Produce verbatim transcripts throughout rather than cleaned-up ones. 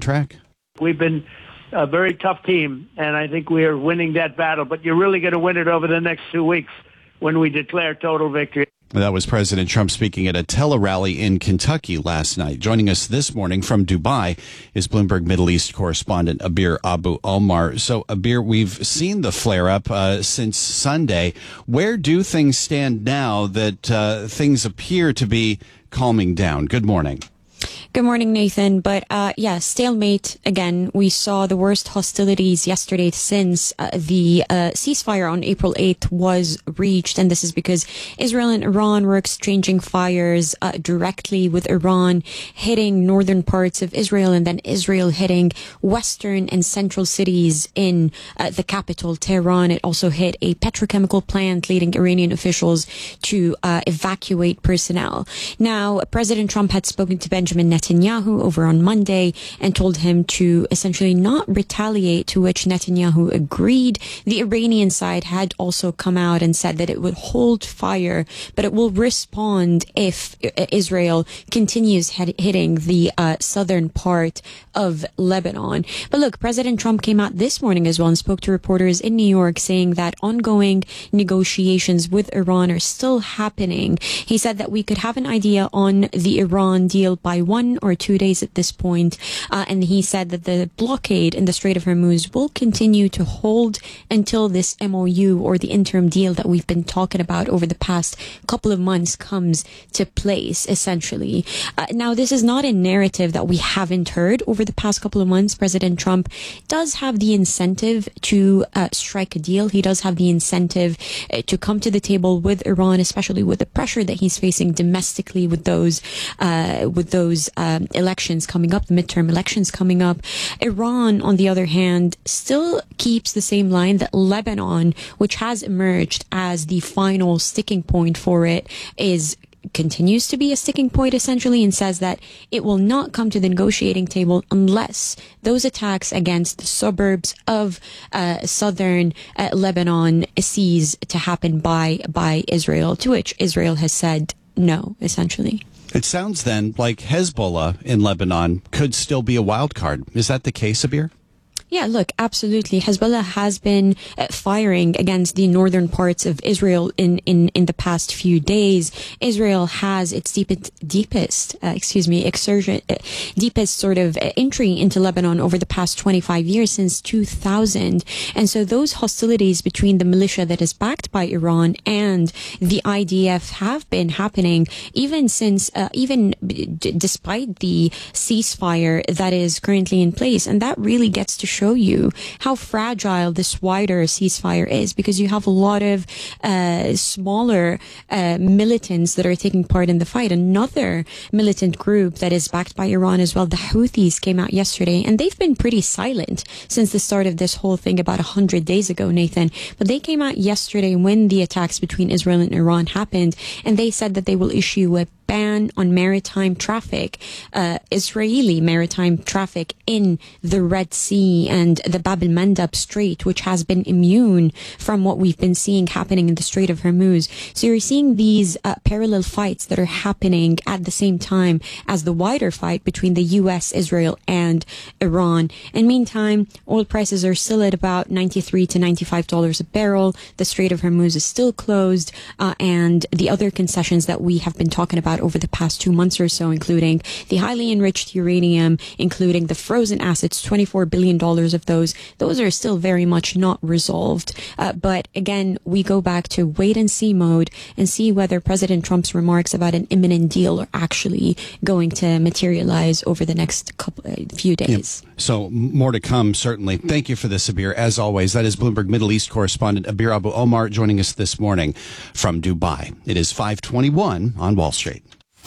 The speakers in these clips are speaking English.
track? We've been a very tough team, and I think we are winning that battle. But you're really going to win it over the next two weeks when we declare total victory. That was President Trump speaking at a tele-rally in Kentucky last night. Joining us this morning from Dubai is Bloomberg Middle East correspondent Abir Abu-Omar. So, Abir, we've seen the flare-up uh, since Sunday. Where do things stand now that uh, things appear to be calming down? Good morning. Good morning, Nathan. But uh yeah, stalemate again. We saw the worst hostilities yesterday since uh, the uh, ceasefire on April eighth was reached. And this is because Israel and Iran were exchanging fires uh, directly, with Iran hitting northern parts of Israel and then Israel hitting western and central cities in uh, the capital, Tehran. It also hit a petrochemical plant, leading Iranian officials to uh, evacuate personnel. Now, President Trump had spoken to Benjamin Netanyahu Netanyahu over on Monday and told him to essentially not retaliate, to which Netanyahu agreed. The Iranian side had also come out and said that it would hold fire, but it will respond if Israel continues hit- hitting the uh, southern part of Lebanon. But look, President Trump came out this morning as well and spoke to reporters in New York, saying that ongoing negotiations with Iran are still happening. He said that we could have an idea on the Iran deal by one or two days at this point. Uh, and he said that the blockade in the Strait of Hormuz will continue to hold until this M O U, or the interim deal that we've been talking about over the past couple of months, comes to place, essentially. Uh, now, this is not a narrative that we haven't heard over the past couple of months. President Trump does have the incentive to uh, strike a deal. He does have the incentive uh, to come to the table with Iran, especially with the pressure that he's facing domestically with those, uh, with those um, elections coming up, the midterm elections coming up. Iran, on the other hand, still keeps the same line that Lebanon, which has emerged as the final sticking point for it, is continues to be a sticking point, essentially, and says that it will not come to the negotiating table unless those attacks against the suburbs of uh, southern uh, Lebanon cease to happen by by Israel, to which Israel has said no, essentially. It sounds then like Hezbollah in Lebanon could still be a wild card. Is that the case, Abir? Yeah, look, absolutely. Hezbollah has been uh, firing against the northern parts of Israel in, in, in the past few days. Israel has its deepest, deepest, uh, excuse me, exurgent, uh, deepest sort of uh, entry into Lebanon over the past twenty-five years, since two thousand. And so those hostilities between the militia that is backed by Iran and the I D F have been happening even since, uh, even d- despite the ceasefire that is currently in place. And that really gets to show show you how fragile this wider ceasefire is, because you have a lot of uh, smaller uh, militants that are taking part in the fight. Another militant group that is backed by Iran as well, the Houthis, came out yesterday, and they've been pretty silent since the start of this whole thing about one hundred days ago, Nathan. But they came out yesterday when the attacks between Israel and Iran happened, and they said that they will issue a ban on maritime traffic, uh, Israeli maritime traffic in the Red Sea and the Bab el-Mandab Strait, which has been immune from what we've been seeing happening in the Strait of Hormuz. So you're seeing these uh, parallel fights that are happening at the same time as the wider fight between the U S, Israel, and Iran. And meantime, oil prices are still at about ninety-three to ninety-five dollars a barrel. The Strait of Hormuz is still closed, uh, and the other concessions that we have been talking about over the past two months or so, including the highly enriched uranium, including the frozen assets, twenty-four billion dollars of those, those are still very much not resolved. Uh, but again, we go back to wait and see mode and see whether President Trump's remarks about an imminent deal are actually going to materialize over the next couple, uh, few days. Yep. So more to come, certainly. Thank you for this, Abir. As always, that is Bloomberg Middle East correspondent Abir Abu-Omar joining us this morning from Dubai. It is five twenty-one on Wall Street.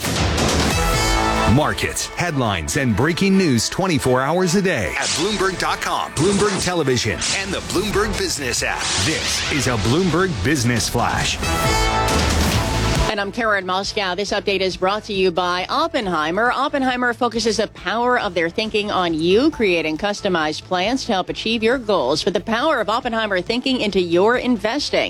Markets, headlines, and breaking news twenty-four hours a day at Bloomberg dot com, Bloomberg Television, and the Bloomberg Business app. This is a Bloomberg Business Flash. And I'm Karen Moscow. This update is brought to you by Oppenheimer. Oppenheimer focuses the power of their thinking on you, creating customized plans to help achieve your goals. With the power of Oppenheimer thinking into your investing.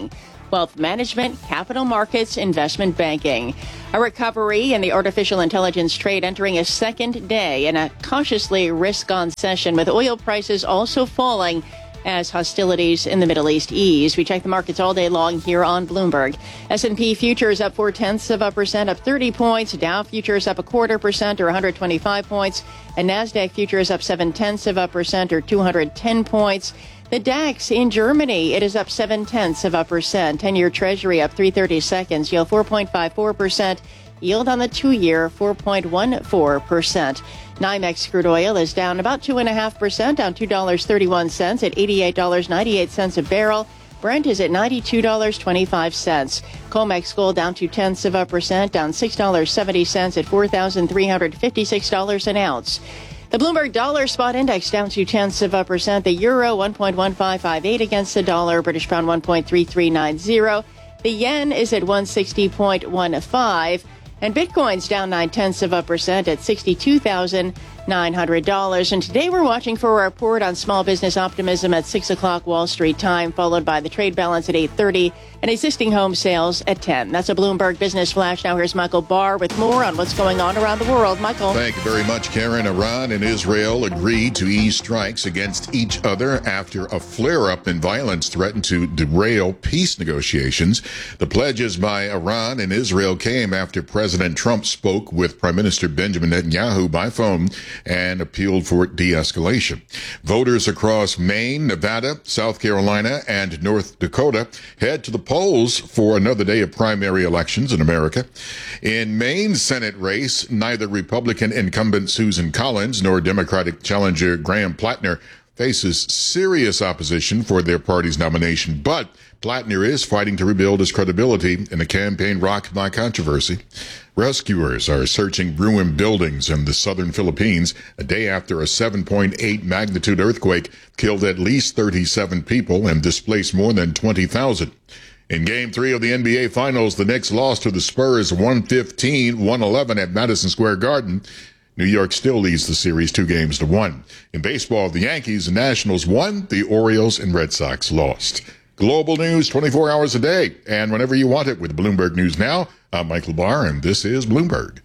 wealth management, capital markets, investment banking. A recovery in the artificial intelligence trade entering a second day in a cautiously risk-on session, with oil prices also falling as hostilities in the Middle East ease. We check the markets all day long here on Bloomberg. S and P futures up four-tenths of a percent, up thirty points. Dow futures up a quarter percent, or one hundred twenty-five points. And NASDAQ futures up seven-tenths of a percent, or two hundred ten points. The DAX in Germany, it is up seven-tenths of a percent. ten-year Treasury up three thirty-seconds, yield four point five four percent. Yield on the two-year, four point one four percent. NYMEX crude oil is down about two point five percent, down two dollars and thirty-one cents at eighty-eight dollars and ninety-eight cents a barrel. Brent is at ninety-two dollars and twenty-five cents. COMEX gold down two-tenths of a percent, down six dollars and seventy cents at four thousand three hundred fifty-six dollars an ounce. The Bloomberg Dollar Spot Index down two-tenths of a percent. The euro, one point one five five eight against the dollar. British pound, one point three three nine zero. The yen is at one sixty point one five. And Bitcoin's down nine-tenths of a percent at sixty-two thousand nine hundred dollars. And today we're watching for a report on small business optimism at six o'clock Wall Street time, followed by the trade balance at eight thirty and existing home sales at ten. That's a Bloomberg Business Flash. Now here's Michael Barr with more on what's going on around the world. Michael. Thank you very much, Karen. Iran and Israel agreed to ease strikes against each other after a flare-up in violence threatened to derail peace negotiations. The pledges by Iran and Israel came after President Trump spoke with Prime Minister Benjamin Netanyahu by phone and appealed for de-escalation. Voters across Maine, Nevada, South Carolina, and North Dakota head to the polls for another day of primary elections in America. In Maine's Senate race, neither Republican incumbent Susan Collins nor Democratic challenger Graham Plattner faces serious opposition for their party's nomination, but Plattner is fighting to rebuild his credibility in a campaign rocked by controversy. Rescuers are searching ruined buildings in the southern Philippines a day after a seven point eight magnitude earthquake killed at least thirty-seven people and displaced more than twenty thousand. In Game three of the N B A Finals, the Knicks lost to the Spurs one fifteen to one eleven at Madison Square Garden. New York still leads the series two games to one. In baseball, the Yankees and Nationals won, the Orioles and Red Sox lost. Global news twenty-four hours a day, and whenever you want it with Bloomberg News Now. I'm Michael Barr, and this is Bloomberg.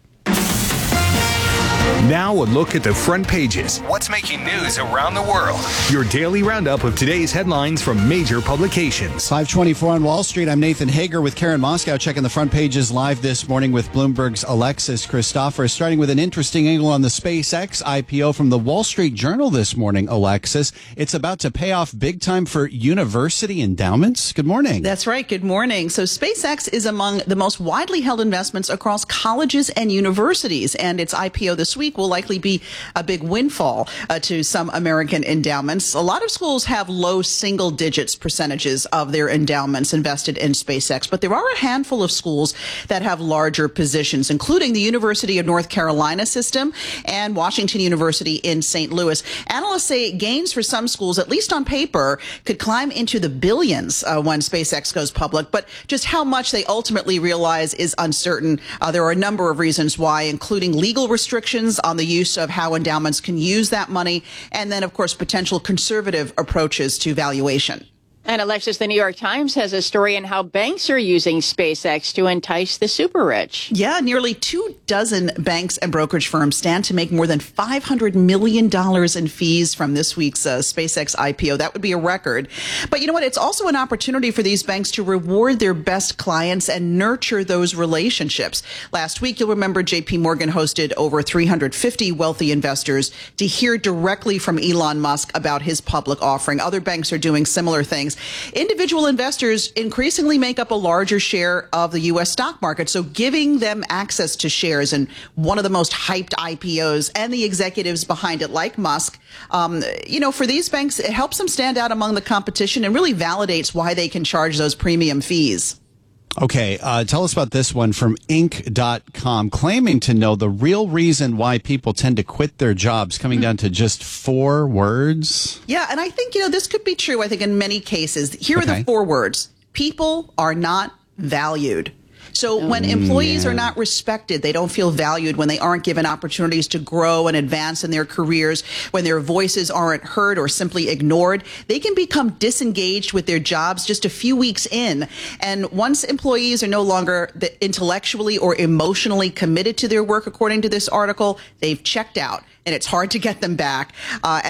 Now a look at the front pages. What's making news around the world? Your daily roundup of today's headlines from major publications. five twenty-four on Wall Street. I'm Nathan Hager with Karen Moscow, checking the front pages live this morning with Bloomberg's Alexis Christopher. Starting with an interesting angle on the SpaceX I P O from the Wall Street Journal this morning, Alexis. It's about to pay off big time for university endowments. Good morning. That's right. Good morning. So SpaceX is among the most widely held investments across colleges and universities, and its I P O this week will likely be a big windfall uh, to some American endowments. A lot of schools have low single digits percentages of their endowments invested in SpaceX, but there are a handful of schools that have larger positions, including the University of North Carolina system and Washington University in Saint Louis. Analysts say gains for some schools, at least on paper, could climb into the billions uh, when SpaceX goes public, but just how much they ultimately realize is uncertain. Uh, there are a number of reasons why, including legal restrictions on the use of how endowments can use that money, and then, of course, potential conservative approaches to valuation. And Alexis, the New York Times has a story on how banks are using SpaceX to entice the super rich. Yeah, nearly two dozen banks and brokerage firms stand to make more than five hundred million dollars in fees from this week's uh, SpaceX I P O. That would be a record. But you know what? It's also an opportunity for these banks to reward their best clients and nurture those relationships. Last week, you'll remember J P Morgan hosted over three hundred fifty wealthy investors to hear directly from Elon Musk about his public offering. Other banks are doing similar things. Individual investors increasingly make up a larger share of the U S stock market, so giving them access to shares in one of the most hyped I P Os and the executives behind it, like Musk, um, you know, for these banks, it helps them stand out among the competition and really validates why they can charge those premium fees. Okay, uh, tell us about this one from Inc dot com, claiming to know the real reason why people tend to quit their jobs, coming down to just four words. Yeah, and I think, you know, this could be true, I think, in many cases. Here okay. are the four words. People are not valued. So when employees are not respected, they don't feel valued, when they aren't given opportunities to grow and advance in their careers, when their voices aren't heard or simply ignored, they can become disengaged with their jobs just a few weeks in. And once employees are no longer intellectually or emotionally committed to their work, according to this article, they've checked out, and it's hard to get them back. Uh,